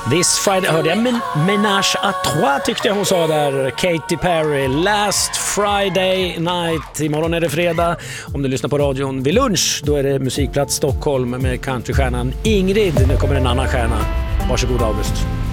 This Friday hörde jag, men Ménage à Trois tyckte jag hon sa där. Katy Perry, Last Friday Night. Imorgon är det fredag. Om du lyssnar på radion vid lunch, då är det Musikplats Stockholm med countrystjärnan Ingrid. Nu kommer en annan stjärna. Varsågod August.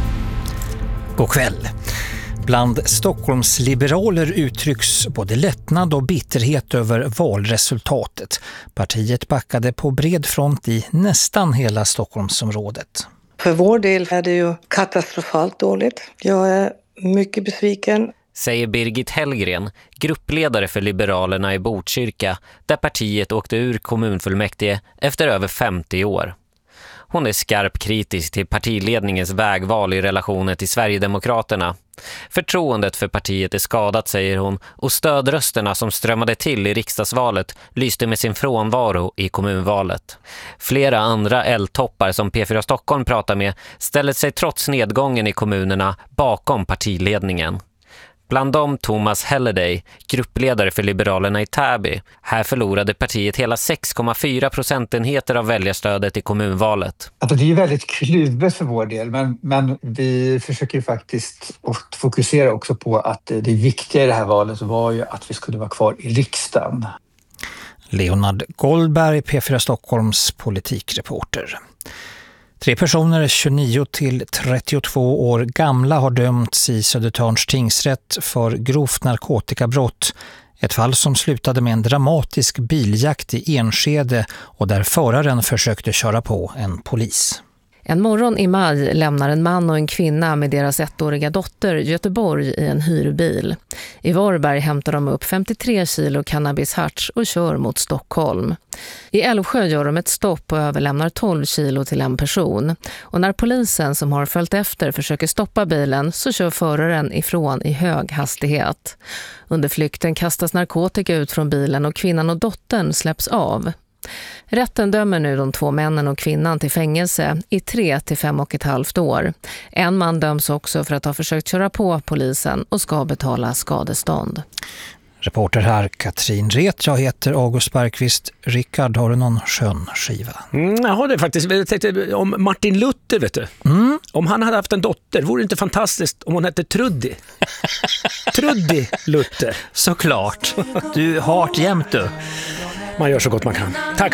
God kväll. Bland Stockholms liberaler uttrycks både lättnad och bitterhet över valresultatet. Partiet backade på bred front i nästan hela Stockholmsområdet. För vår del är det ju katastrofalt dåligt. Jag är mycket besviken. Säger Birgit Hellgren, gruppledare för Liberalerna i Botkyrka, där partiet åkte ur kommunfullmäktige efter över 50 år. Hon är skarpt kritisk till partiledningens vägval i relationen till Sverigedemokraterna. Förtroendet för partiet är skadat, säger hon, och stödrösterna som strömmade till i riksdagsvalet lyste med sin frånvaro i kommunvalet. Flera andra eldtoppar som P4 Stockholm pratar med ställer sig trots nedgången i kommunerna bakom partiledningen. Bland dem Thomas Halliday, gruppledare för Liberalerna i Täby. Här förlorade partiet hela 6,4 procentenheter av väljarstödet i kommunvalet. Alltså det är ju väldigt kluvet för vår del, men vi försöker ju faktiskt fokusera också på att det viktiga i det här valet var ju att vi skulle vara kvar i riksdagen. Leonard Goldberg, P4 Stockholms politikreporter. 3 personer 29 till 32 år gamla har dömts i Södertörns tingsrätt för grovt narkotikabrott. Ett fall som slutade med en dramatisk biljakt i Enskede och där föraren försökte köra på en polis. En morgon i maj lämnar en man och en kvinna med deras 1-åriga dotter Göteborg i en hyrbil. I Varberg hämtar de upp 53 kilo cannabisharts och kör mot Stockholm. I Älvsjö gör de ett stopp och överlämnar 12 kilo till en person. Och när polisen som har följt efter försöker stoppa bilen så kör föraren ifrån i hög hastighet. Under flykten kastas narkotika ut från bilen och kvinnan och dottern släpps av. Rätten dömer nu de 2 männen och kvinnan till fängelse i 3 till 5,5 år. En man döms också för att ha försökt köra på polisen och ska betala skadestånd. Reporter här Katrin Ret, jag heter August Bergqvist. Rickard, har du någon skön skiva? Jag har det faktiskt. Jag tänkte om Martin Luther, vet du. Om han hade haft en dotter, vore det inte fantastiskt om hon hette Truddy? Truddy Luther. Såklart. Du har jämt du. Man gör så gott man kan. Tack.